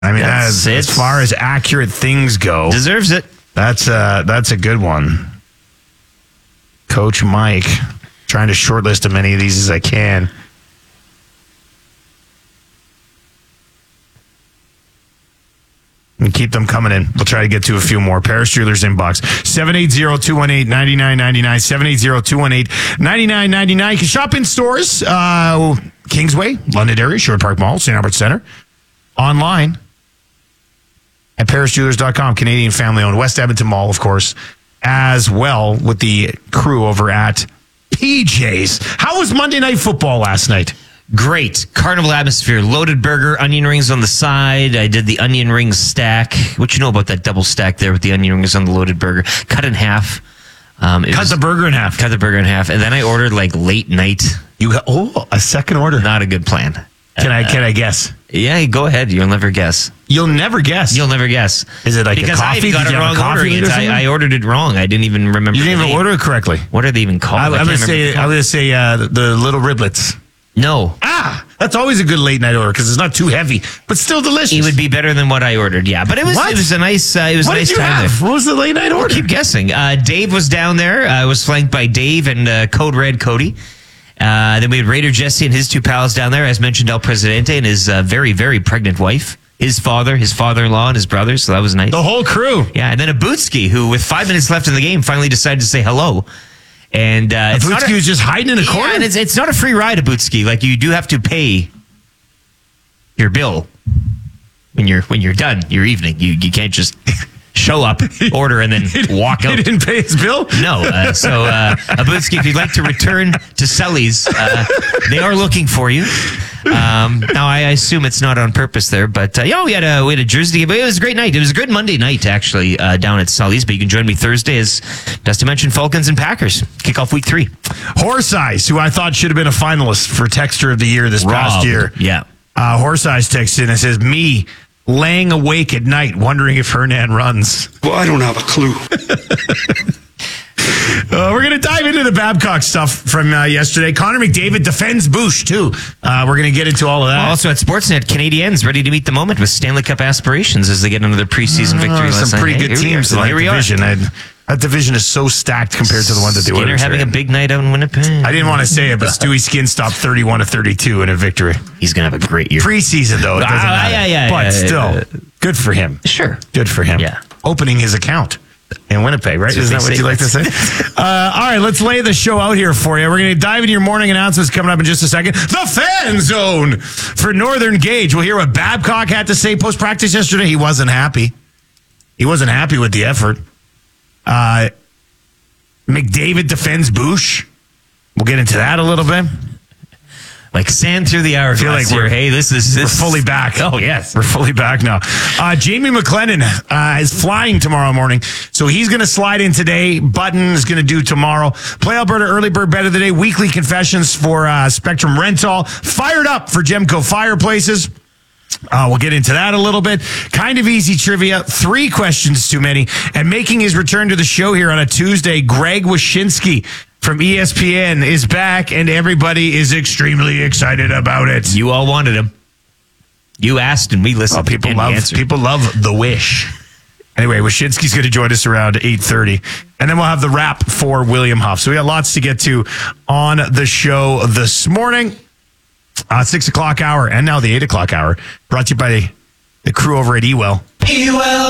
I mean, as far as accurate things go, deserves it. That's a good one. Coach Mike, trying to shortlist as many of these as I can. And keep them coming in. We'll try to get to a few more. Paris Jewelers inbox. 780-218-9999. 780-218-9999. You can shop in stores. Kingsway, Londonderry, Sherwood Park Mall, St. Albert Center. Online at parisjewelers.com. Canadian family-owned. West Edmonton Mall, of course, as well with the crew over at PJ's. How was Monday Night Football last night? Great. Carnival atmosphere. Loaded burger, onion rings on the side. I did the onion ring stack. What you know about that double stack there with the onion rings on the loaded burger? Cut in half. Cut the burger in half. Cut the burger in half. And then I ordered like late night. You got a second order. Not a good plan. Can I guess? Yeah, go ahead. You'll never guess. You'll never guess. You'll never guess. Is it like because a coffee? I got it wrong ordering it. I ordered it wrong. I didn't even remember. You didn't even order it correctly. What are they even called? I'm going to say the little riblets. No. That's always a good late night order because it's not too heavy, but still delicious. It would be better than what I ordered, yeah. But it was a nice what a nice did you time have? there. What was the late night order? Keep guessing. Dave was down there. I was flanked by Dave and Code Red Cody. Then we had Raider Jesse and his two pals down there, as mentioned, El Presidente and his very, very pregnant wife. His father, his father-in-law, and his brothers. So that was nice. The whole crew. Yeah, and then Abutski, who with 5 minutes left in the game, finally decided to say hello. And Abutski was just hiding in a corner? Yeah, and it's not a free ride, Abutski. Like, you do have to pay your bill when you're done your evening. You can't just show up, order, and then walk out. He didn't pay his bill? No. So, Abutski, if you'd like to return to Sully's, they are looking for you. Now, I assume it's not on purpose there, but we had a jersey game. It was a great night. It was a good Monday night, actually, down at Sully's, but you can join me Thursday, as Dusty mentioned, Falcons and Packers. Kick off week 3. Horse Eyes, who I thought should have been a finalist for Texter of the Year this past year. Yeah. Horse Eyes texts in and says, me laying awake at night wondering if Hernan runs. Well, I don't have a clue. We're going to dive into the Babcock stuff from yesterday. Connor McDavid defends Bush, too. We're going to get into all of that. Also at Sportsnet, Canadiens ready to meet the moment with Stanley Cup aspirations as they get another preseason victory last night. Some pretty good teams in that division. That division is so stacked compared to the one that they were. Skinner having a big night out in Winnipeg. I didn't want to say it, but Stewie Skin stopped 31-32 in a victory. He's going to have a great year. Preseason, though, it doesn't matter. But still, good for him. Sure. Good for him. Yeah. Opening his account in Winnipeg, right? Isn't that what you like to say? All right, let's lay the show out here for you. We're going to dive into your morning announcements coming up in just a second. The Fan Zone for Northern Gauge. We'll hear what Babcock had to say post-practice yesterday. He wasn't happy. He wasn't happy with the effort. McDavid defends Bush. We'll get into that a little bit. Like sand through the hourglass. I feel like we're fully back. Oh, yes. We're fully back now. Jamie McLennan is flying tomorrow morning, so he's going to slide in today. Button is going to do tomorrow. Play Alberta Early Bird Bet of the Day. Weekly confessions for Spectrum Rental. Fired up for Gemco Fireplaces. We'll get into that a little bit. Kind of easy trivia. 3 questions too many. And making his return to the show here on a Tuesday, Greg Wyshynski from ESPN is back, and everybody is extremely excited about it. You all wanted him. You asked, and we listened. People love the wish. Anyway, Wyshynski's going to join us around 8:30, and then we'll have the wrap for William Huff. So we got lots to get to on the show this morning. 6 o'clock hour, and now the 8 o'clock hour, brought to you by the crew over at Ewell.